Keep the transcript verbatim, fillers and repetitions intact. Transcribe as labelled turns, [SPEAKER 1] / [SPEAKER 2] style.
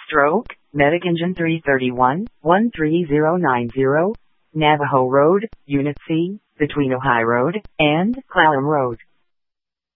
[SPEAKER 1] Stroke, Medic Engine three thirty-one, one three zero nine zero, Navajo Road, Unit C, between Ojai Road and Clallam Road.